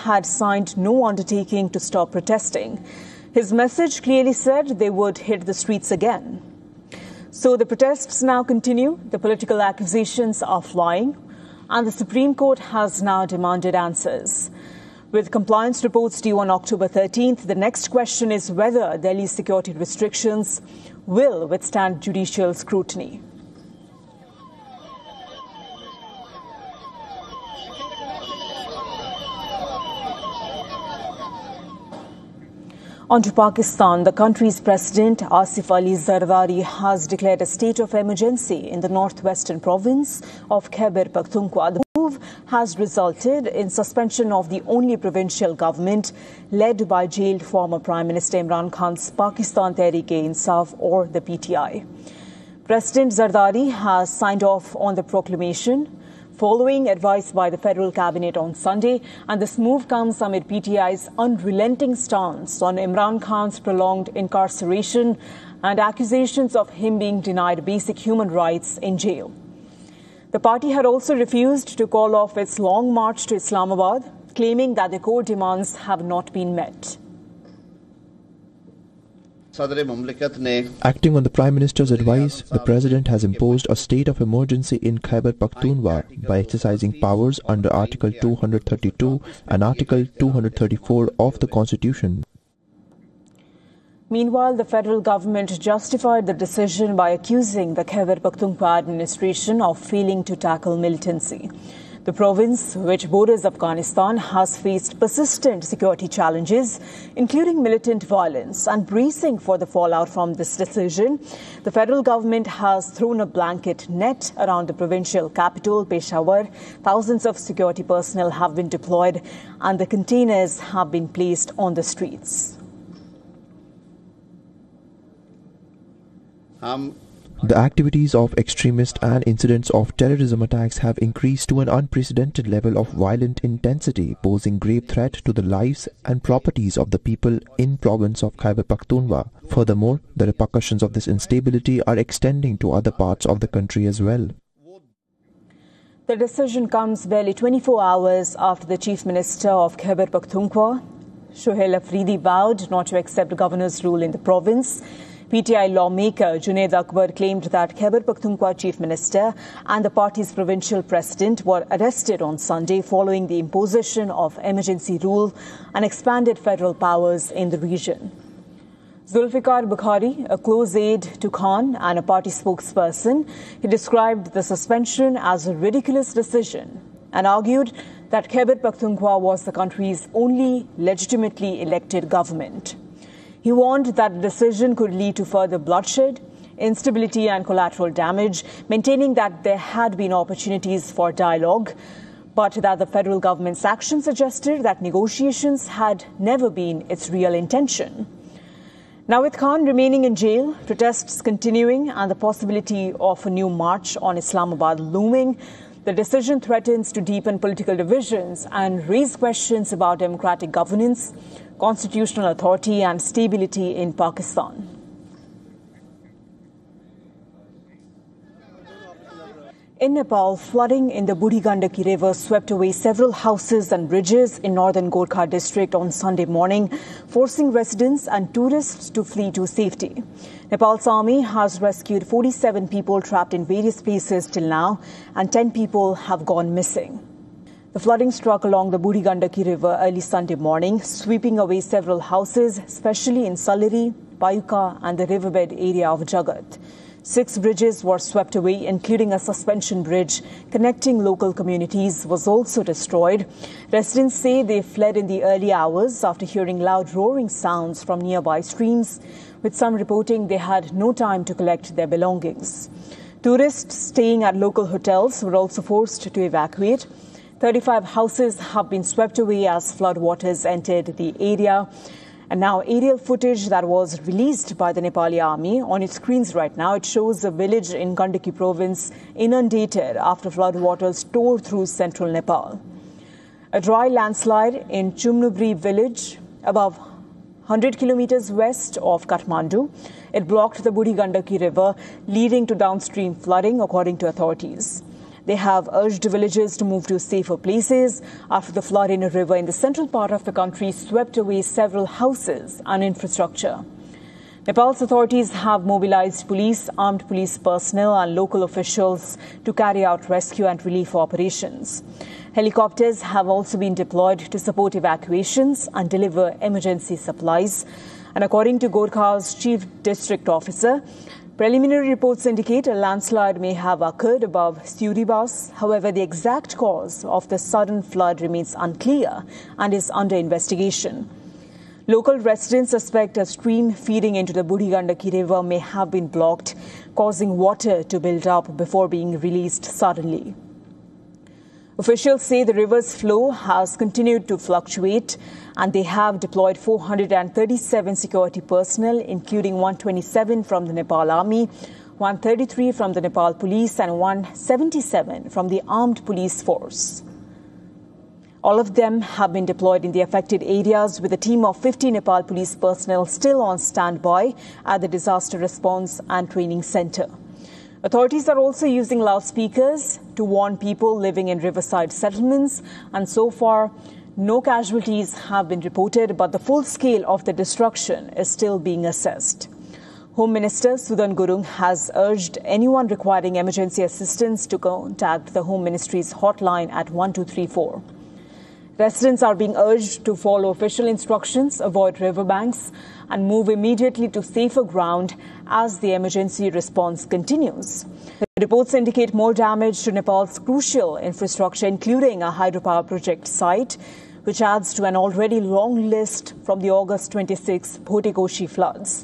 had signed no undertaking to stop protesting. His message clearly said they would hit the streets again. So the protests now continue, the political accusations are flying, and the Supreme Court has now demanded answers. With compliance reports due on October 13th, the next question is whether Delhi's security restrictions will withstand judicial scrutiny. On to Pakistan. The country's president, Asif Ali Zardari, has declared a state of emergency in the northwestern province of Khyber Pakhtunkhwa. The move has resulted in suspension of the only provincial government led by jailed former Prime Minister Imran Khan's Pakistan Tehreek-e-Insaf, or the PTI. President Zardari has signed off on the proclamation following advice by the federal cabinet on Sunday, and this move comes amid PTI's unrelenting stance on Imran Khan's prolonged incarceration and accusations of him being denied basic human rights in jail. The party had also refused to call off its long march to Islamabad, claiming that the core demands have not been met. Acting on the Prime Minister's advice, the President has imposed a state of emergency in Khyber Pakhtunkhwa by exercising powers under Article 232 and Article 234 of the Constitution. Meanwhile, the federal government justified the decision by accusing the Khyber Pakhtunkhwa administration of failing to tackle militancy. The province, which borders Afghanistan, has faced persistent security challenges, including militant violence, and bracing for the fallout from this decision, the federal government has thrown a blanket net around the provincial capital, Peshawar. Thousands of security personnel have been deployed, and the containers have been placed on the streets. The activities of extremists and incidents of terrorism attacks have increased to an unprecedented level of violent intensity, posing grave threat to the lives and properties of the people in province of Khyber Pakhtunkhwa. Furthermore, the repercussions of this instability are extending to other parts of the country as well. The decision comes barely 24 hours after the Chief Minister of Khyber Pakhtunkhwa, Shoaib Afridi, vowed not to accept governor's rule in the province. PTI lawmaker Junaid Akbar claimed that Khyber Pakhtunkhwa Chief Minister and the party's provincial president were arrested on Sunday following the imposition of emergency rule and expanded federal powers in the region. Zulfikar Bukhari, a close aide to Khan and a party spokesperson, he described the suspension as a ridiculous decision and argued that Khyber Pakhtunkhwa was the country's only legitimately elected government. He warned that the decision could lead to further bloodshed, instability and collateral damage, maintaining that there had been opportunities for dialogue, but that the federal government's action suggested that negotiations had never been its real intention. Now, with Khan remaining in jail, protests continuing and the possibility of a new march on Islamabad looming, the decision threatens to deepen political divisions and raise questions about democratic governance, constitutional authority and stability in Pakistan. In Nepal, flooding in the Budhi Gandaki River swept away several houses and bridges in northern Gorkha district on Sunday morning, forcing residents and tourists to flee to safety. Nepal's army has rescued 47 people trapped in various places till now, and 10 people have gone missing. The flooding struck along the Budhi Gandaki River early Sunday morning, sweeping away several houses, especially in Saliri, Payuka and the riverbed area of Jagat. 6 bridges were swept away, including a suspension bridge connecting local communities was also destroyed. Residents say they fled in the early hours after hearing loud roaring sounds from nearby streams, with some reporting they had no time to collect their belongings. Tourists staying at local hotels were also forced to evacuate. 35 houses have been swept away as floodwaters entered the area. And now aerial footage that was released by the Nepali army on its screens right now, it shows a village in Gandaki province inundated after floodwaters tore through central Nepal. A dry landslide in Chumnubri village above 100 kilometers west of Kathmandu. It blocked the Budhi Gandaki River, leading to downstream flooding, according to authorities. They have urged villagers to move to safer places after the flood in a river in the central part of the country swept away several houses and infrastructure. Nepal's authorities have mobilized police, armed police personnel and local officials to carry out rescue and relief operations. Helicopters have also been deployed to support evacuations and deliver emergency supplies. And according to Gorkha's chief district officer, preliminary reports indicate a landslide may have occurred above Suribas. However, the exact cause of the sudden flood remains unclear and is under investigation. Local residents suspect a stream feeding into the Budi Gandaki River may have been blocked, causing water to build up before being released suddenly. Officials say the river's flow has continued to fluctuate and they have deployed 437 security personnel, including 127 from the Nepal Army, 133 from the Nepal Police and 177 from the Armed Police Force. All of them have been deployed in the affected areas with a team of 50 Nepal Police personnel still on standby at the Disaster Response and Training Centre. Authorities are also using loudspeakers to warn people living in riverside settlements, and so far, no casualties have been reported, but the full scale of the destruction is still being assessed. Home Minister Sudan Gurung has urged anyone requiring emergency assistance to contact the Home Ministry's hotline at 1234. Residents are being urged to follow official instructions, avoid riverbanks, and move immediately to safer ground as the emergency response continues. The reports indicate more damage to Nepal's crucial infrastructure, including a hydropower project site, which adds to an already long list from the August 26 Bhotekoshi floods.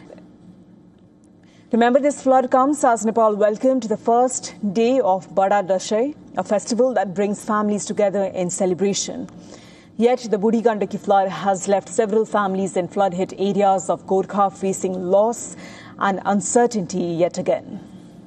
Remember, this flood comes as Nepal welcomed the first day of Bada Dashain, a festival that brings families together in celebration. Yet the Budi Gandaki flood has left several families in flood-hit areas of Gorkha facing loss and uncertainty yet again.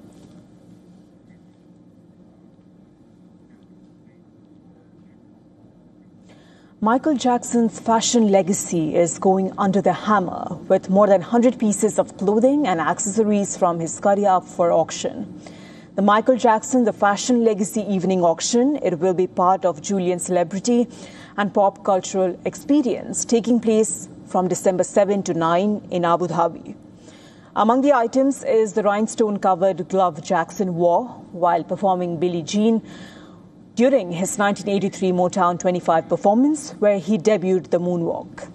Michael Jackson's fashion legacy is going under the hammer, with more than 100 pieces of clothing and accessories from his career up for auction. The Michael Jackson The Fashion Legacy Evening Auction, it will be part of Julian Celebrity and Pop Cultural Experience, taking place from December 7 to 9 in Abu Dhabi. Among the items is the rhinestone-covered glove Jackson wore while performing Billie Jean during his 1983 Motown 25 performance, where he debuted the moonwalk.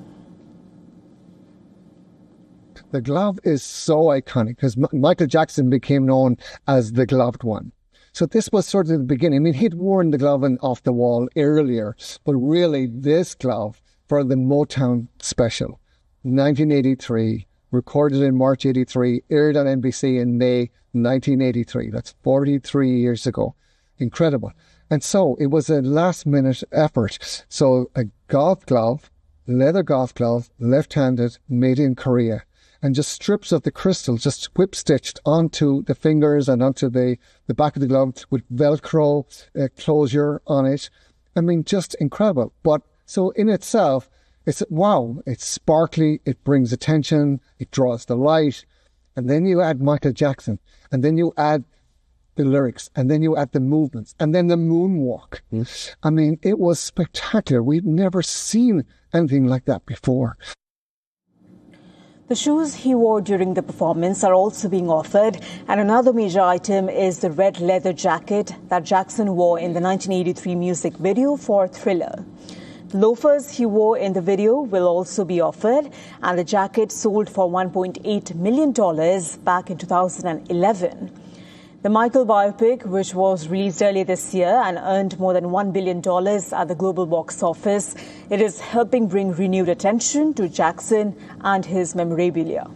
The glove is so iconic because Michael Jackson became known as the gloved one. So this was sort of the beginning. I mean, he'd worn the glove off the wall earlier, but really this glove for the Motown special, 1983, recorded in March 83, aired on NBC in May 1983. That's 43 years ago. Incredible. And so it was a last-minute effort. So a golf glove, leather golf glove, left-handed, made in Korea, and just strips of the crystal just whip-stitched onto the fingers and onto the back of the glove with Velcro closure on it. I mean, just incredible. But so in itself, it's wow, it's sparkly, it brings attention, it draws the light. And then you add Michael Jackson, and then you add the lyrics, and then you add the movements, and then the moonwalk. I mean, it was spectacular. We've never seen anything like that before. The shoes he wore during the performance are also being offered, and another major item is the red leather jacket that Jackson wore in the 1983 music video for Thriller. The loafers he wore in the video will also be offered, and the jacket sold for $1.8 million back in 2011. The Michael biopic, which was released earlier this year and earned more than $1 billion at the global box office, it is helping bring renewed attention to Jackson and his memorabilia.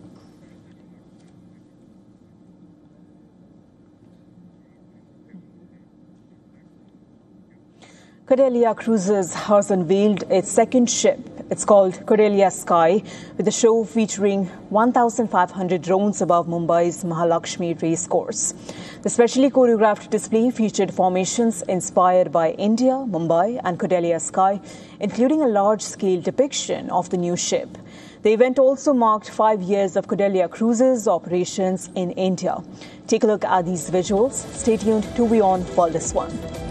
Cordelia Cruises has unveiled its second ship. It's called Cordelia Sky, with the show featuring 1,500 drones above Mumbai's Mahalakshmi racecourse. The specially choreographed display featured formations inspired by India, Mumbai and Cordelia Sky, including a large-scale depiction of the new ship. The event also marked 5 years of Kaudelya Cruises operations in India. Take a look at these visuals. Stay tuned to WION for this one.